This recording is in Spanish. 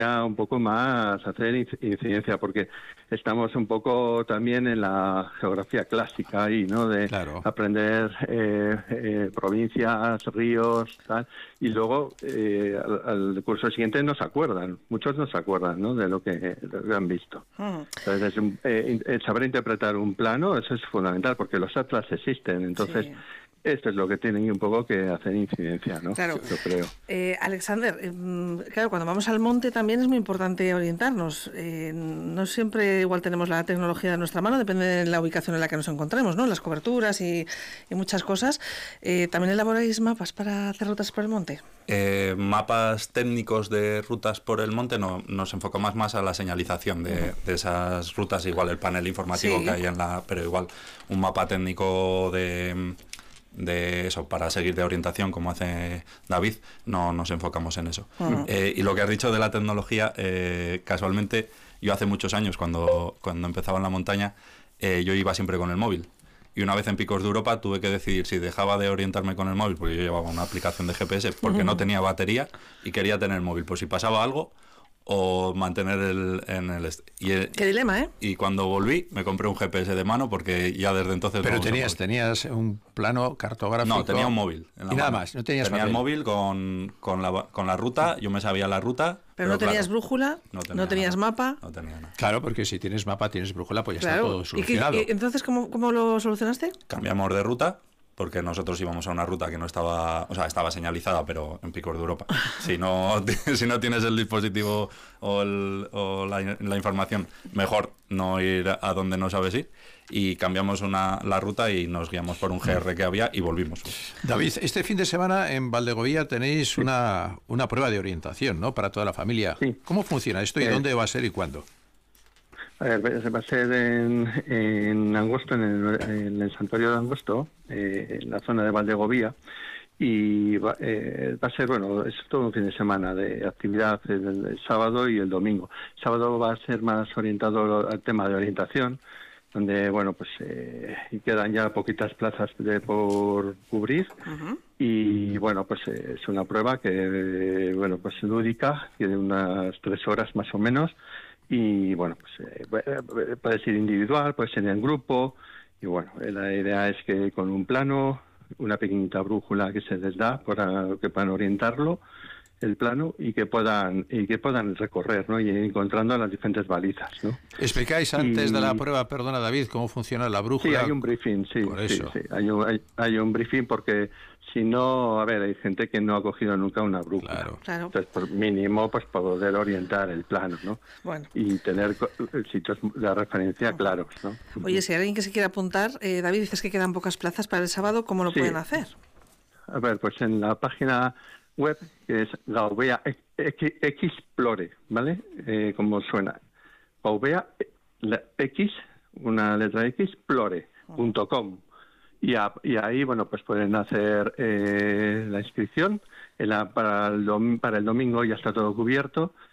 un poco más hacer incidencia, porque estamos un poco también en la geografía clásica ahí, ¿no? De aprender provincias, ríos, tal, y luego al curso siguiente no se acuerdan, muchos no se acuerdan, ¿no? De lo que han visto. Entonces, el saber interpretar un plano, eso es fundamental, porque los atlas existen, entonces... Sí. Esto es lo que tienen un poco que hacer incidencia, ¿no? Claro. Yo creo. Alexander, claro, cuando vamos al monte también es muy importante orientarnos. No siempre igual tenemos la tecnología de nuestra mano, depende de la ubicación en la que nos encontremos, ¿no? Las coberturas y muchas cosas. ¿También elaboráis mapas para hacer rutas por el monte? Mapas técnicos de rutas por el monte no, nos enfocamos más a la señalización de esas rutas, igual el panel informativo que hay pero igual un mapa técnico de eso, para seguir de orientación como hace David, no nos enfocamos en eso. Y lo que has dicho de la tecnología, casualmente yo hace muchos años cuando empezaba en la montaña, yo iba siempre con el móvil, y una vez en Picos de Europa tuve que decidir si dejaba de orientarme con el móvil, porque yo llevaba una aplicación de GPS porque no tenía batería y quería tener el móvil por si pasaba algo, o mantener qué dilema, ¿eh? Y cuando volví me compré un GPS de mano, porque ya desde entonces... Pero tenías un plano cartográfico... No, tenía un móvil en la mano. Nada más, no tenías tenía el móvil con la ruta, yo me sabía la ruta... Pero no tenías brújula, no tenías mapa... No tenía nada. Claro, porque si tienes mapa, tienes brújula, pues ya está todo solucionado. ¿Y entonces cómo lo solucionaste? Cambiamos de ruta, porque nosotros íbamos a una ruta que no estaba, o sea, estaba señalizada, pero en Picos de Europa. Si no tienes el dispositivo o la información, mejor no ir a donde no sabes ir. Y cambiamos la ruta y nos guiamos por un GR que había y volvimos. David, este fin de semana en Valdegovía tenéis una prueba de orientación, ¿no? Para toda la familia. Sí. ¿Cómo funciona esto y dónde va a ser y cuándo? A ver, va a ser en Angosto, en el santuario de Angosto, en la zona de Valdegovía, y va a ser, bueno, es todo un fin de semana de actividad el sábado y el domingo. El sábado va a ser más orientado al tema de orientación, donde, bueno, pues quedan ya poquitas plazas por cubrir, y, bueno, pues es una prueba que, bueno, pues lúdica, tiene unas 3 horas más o menos. Y bueno, pues puede ser individual, puede ser en grupo, y bueno, la idea es que con un plano, una pequeñita brújula que se les da para que puedan orientarlo, el plano, y que puedan recorrer, ¿no? Y ir encontrando las diferentes balizas, ¿no? ¿Explicáis antes de la prueba, perdona David, cómo funciona la brújula? Sí, hay un briefing, sí. Hay un briefing, porque si no, a ver, hay gente que no ha cogido nunca una brújula. Claro. Entonces, por mínimo, pues poder orientar el plano, ¿no? Bueno. Y tener sitios de referencia claros, ¿no? Oye, si hay alguien que se quiera apuntar, David, dices que quedan pocas plazas para el sábado, ¿cómo lo pueden hacer? A ver, pues en la página web, que es Gaubea Explore, ¿vale? Como suena. Gaubea X, una letra X, Explore.com. Y ahí, bueno, pues pueden hacer la inscripción. Para el domingo ya está todo cubierto,